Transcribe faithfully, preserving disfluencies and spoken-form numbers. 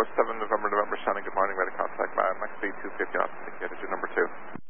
seven November, November, sounding good morning, ready to contact by Max speed two fifty off, indicated to number two.